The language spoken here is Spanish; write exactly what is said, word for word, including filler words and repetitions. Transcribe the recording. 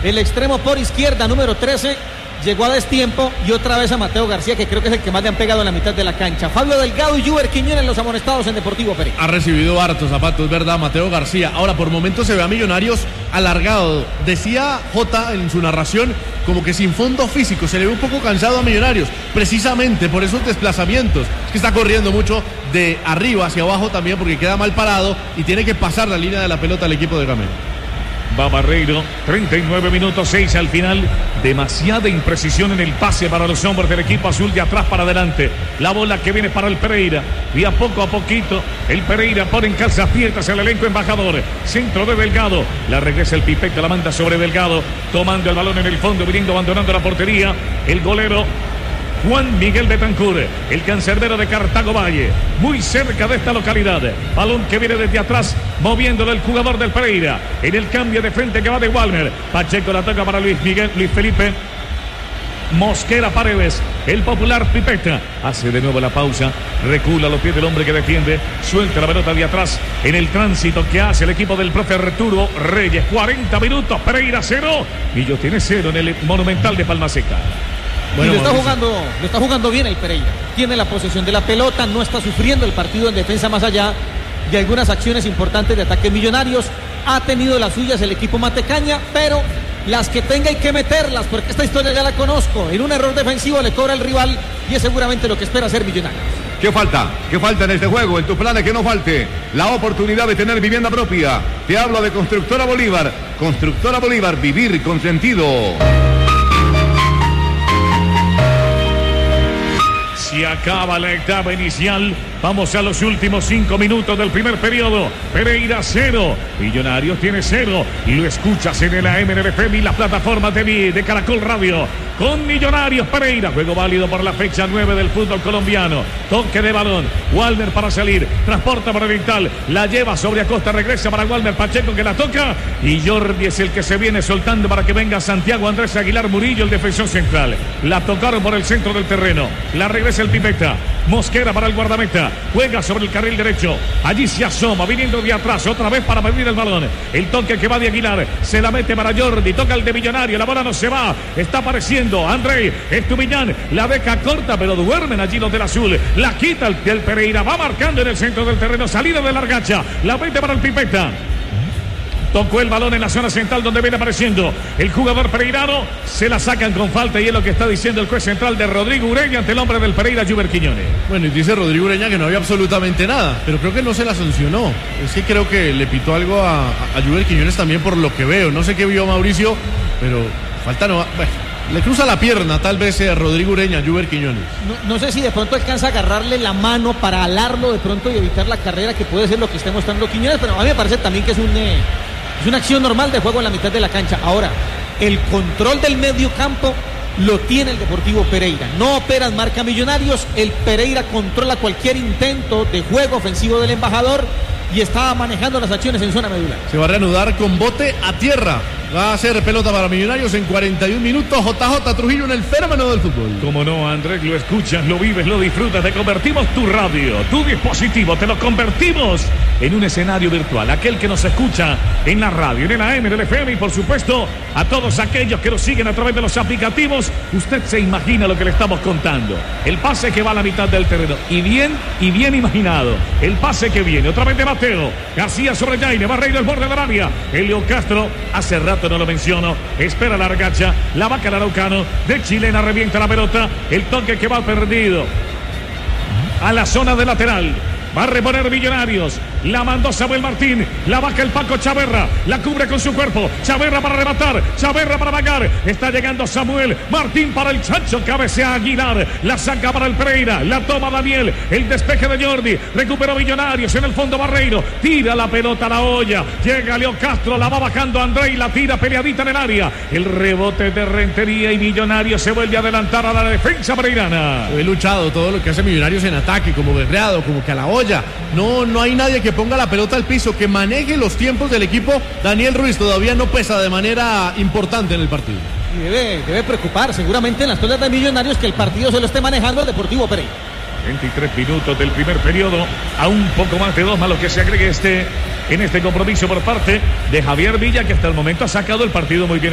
El extremo por izquierda, número trece, llegó a destiempo, y otra vez a Mateo García, que creo que es el que más le han pegado en la mitad de la cancha. Fabio Delgado y Juber Quiñones, los amonestados en Deportivo Pereira. Ha recibido hartos zapatos, ¿verdad, Mateo García? Ahora, por momentos se ve a Millonarios alargado. Decía Jota en su narración como que sin fondo físico, se le ve un poco cansado a Millonarios, precisamente por esos desplazamientos. Es que está corriendo mucho de arriba hacia abajo también, porque queda mal parado y tiene que pasar la línea de la pelota al equipo de Gamero. Va Barreiro, treinta y nueve minutos, seis al final. Demasiada imprecisión en el pase para los hombres del equipo azul, de atrás para adelante. La bola que viene para el Pereira. Y a poco a poquito, el Pereira pone en calzapiedras al elenco embajador. Centro de Delgado. La regresa el Pipeta, la manda sobre Delgado. Tomando el balón en el fondo, viniendo, abandonando la portería. El golero Juan Miguel Betancur, el cancerbero de Cartago Valle, muy cerca de esta localidad. Balón que viene desde atrás, moviéndolo el jugador del Pereira. En el cambio de frente que va de Walmer. Pacheco la toca para Luis Miguel, Luis Felipe Mosquera Paredes, el popular Pipeta. Hace de nuevo la pausa, recula a los pies del hombre que defiende, suelta la pelota de atrás en el tránsito que hace el equipo del profe Arturo Reyes. cuarenta minutos, Pereira cero, Millos tiene cero en el Monumental de Palma Seca. Bueno, y lo está jugando, lo está jugando bien el Pereira. Tiene la posesión de la pelota, no está sufriendo el partido en defensa más allá de algunas acciones importantes de ataque. Millonarios ha tenido las suyas el equipo Matecaña, pero las que tenga hay que meterlas, porque esta historia ya la conozco. En un error defensivo le cobra el rival y es seguramente lo que espera hacer Millonarios. ¿Qué falta? ¿Qué falta en este juego? En tu plan es que no falte la oportunidad de tener vivienda propia. Te hablo de Constructora Bolívar. Constructora Bolívar, vivir con sentido. Se acaba la etapa inicial. Vamos a los últimos cinco minutos del primer periodo. Pereira cero, Millonarios tiene cero. Y lo escuchas en el A M N F M y las plataformas de, de Caracol Radio. Con Millonarios Pereira. Juego válido por la fecha nueve del fútbol colombiano. Toque de balón. Walmer para salir. Transporta para Vital. La lleva sobre Acosta. Regresa para Walmer. Pacheco que la toca. Y Jordi es el que se viene soltando para que venga Santiago Andrés Aguilar Murillo, el defensor central. La tocaron por el centro del terreno. La regresa el Pipeta. Mosquera para el guardameta. Juega sobre el carril derecho. Allí se asoma, viniendo de atrás, otra vez para pedir el balón. El toque que va de Aguilar. Se la mete para Jordi. Toca el de Millonario. La bola no se va. Está apareciendo André Estupiñán. La deja corta, pero duermen allí los del azul. La quita el del Pereira. Va marcando en el centro del terreno. Salida de Largacha. La mete para el Pipeta. Tocó el balón en la zona central donde viene apareciendo el jugador pereirano. Se la sacan con falta y es lo que está diciendo el juez central de Rodrigo Ureña ante el hombre del Pereira, Juber Quiñones. Bueno, y dice Rodrigo Ureña que no había absolutamente nada, pero creo que no se la sancionó. Es que creo que le pitó algo a, a Juber Quiñones también por lo que veo. No sé qué vio Mauricio, pero falta no... Bueno, le cruza la pierna tal vez a Rodrigo Ureña, a Juber Quiñones. No, no sé si de pronto alcanza a agarrarle la mano para alarlo de pronto y evitar la carrera, que puede ser lo que esté mostrando Quiñones, pero a mí me parece también que es un... Eh... Es una acción normal de juego en la mitad de la cancha. Ahora, el control del medio campo lo tiene el Deportivo Pereira. No opera en marca Millonarios. El Pereira controla cualquier intento de juego ofensivo del embajador y está manejando las acciones en zona medular. Se va a reanudar con bote a tierra. Va a hacer pelota para Millonarios en cuarenta y un minutos. J J Trujillo en el fenómeno del fútbol. Como no, Andrés, lo escuchas, lo vives, lo disfrutas. Te convertimos tu radio, tu dispositivo, te lo convertimos en un escenario virtual. Aquel que nos escucha en la radio, en el A M, en el F M y por supuesto a todos aquellos que nos siguen a través de los aplicativos. Usted se imagina lo que le estamos contando. El pase que va a la mitad del terreno. Y bien, y bien imaginado. El pase que viene. Otra vez de Mateo. García sobre Jaime. Barreiro el borde del área. Elio Castro. Hace rato no lo menciono. Espera la Largacha. La vaca al Araucano. De Chilena revienta la pelota. El toque que va perdido a la zona de lateral. Va a reponer Millonarios. La mandó Samuel Martín. La baja el Paco Chaverra. La cubre con su cuerpo. Chaverra para rematar. Chaverra para vagar. Está llegando Samuel Martín para el Chacho. Cabecea Aguilar. La saca para el Pereira. La toma Daniel. El despeje de Jordi. Recuperó Millonarios. En el fondo Barreiro. Tira la pelota a la olla. Llega Leo Castro. La va bajando André y la tira peleadita en el área. El rebote de Rentería y Millonarios se vuelve a adelantar a la defensa pereirana. He luchado todo lo que hace Millonarios en ataque, como guerreado, como que a la olla. No, no hay nadie que ponga la pelota al piso, que maneje los tiempos del equipo. Daniel Ruiz todavía no pesa de manera importante en el partido. Y debe, debe preocupar seguramente en las toallas de Millonarios que el partido se lo esté manejando el Deportivo Pereira. veintitrés minutos del primer periodo, a un poco más de dos más lo que se agregue este, en este compromiso por parte de Javier Villa, que hasta el momento ha sacado el partido muy bien.